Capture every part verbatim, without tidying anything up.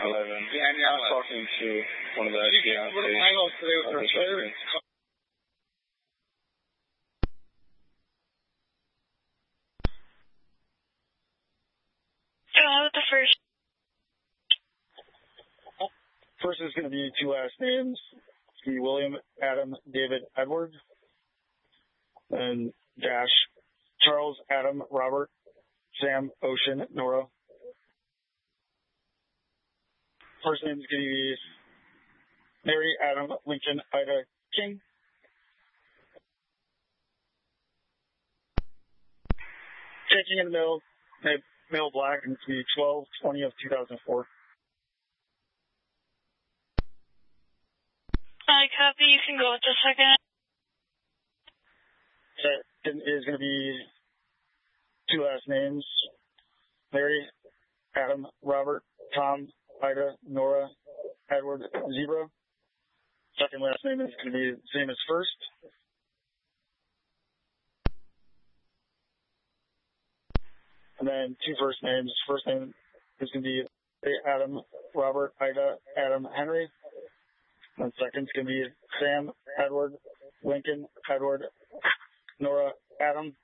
eleven. Yeah, I mean, I was talking to one of the fiancés. What I know today with her service. Uh, the first. First is going to be two last names. It's going to be William, Adam, David, Edward. And dash Charles, Adam, Robert, Sam, Ocean, Nora. First name is going to be Mary, Adam, Lincoln, Ida, King. Taking in the middle, male black, and it's going to be twelve twenty of two thousand four. I copy. You can go with the second. Second is going to be two last names. Mary, Adam, Robert, Tom, Ida, Nora, Edward, Zebra. Second last name is going to be the same as first. And then two first names. First name is going to be Adam, Robert, Ida, Adam, Henry. And second is going to be Sam, Edward, Lincoln, Edward, Nora, Adam.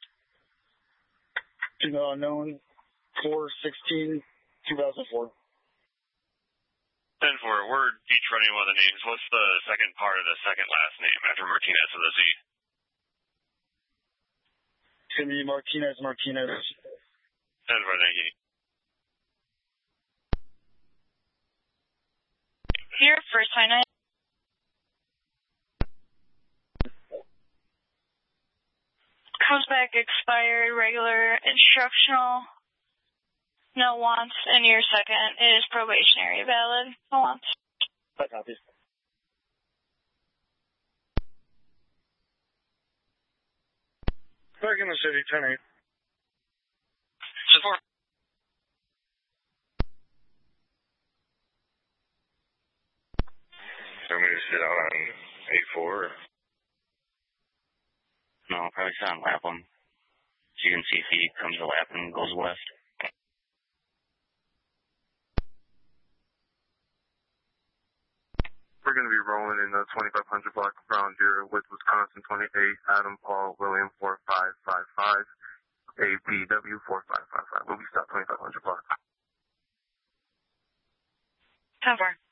Female unknown, four sixteen two thousand four. ten four, we're each running one of the names. What's the second part of the second last name after Martinez with a Z? It's going to be Martinez, Martinez. ten four, thank you. Here, first line. Comes back expired, regular, instructional, no wants, and your second is probationary, valid, no wants. Five copies. Back in the city, ten eight. ten four. Want me to sit out on eight four? No, I'll probably sit on lap one. So you can see if he comes to lap and goes west. We're going to be rolling in the twenty-five hundred block of Brown Deer with Wisconsin twenty-eight, Adam, Paul, William, four five five five, A B W, four five five five. We'll be stopped twenty-five hundred block. ten four.